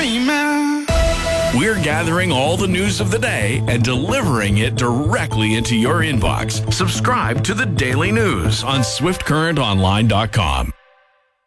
dreaming. We're gathering all the news of the day and delivering it directly into your inbox. Subscribe to the Daily News on SwiftCurrentOnline.com.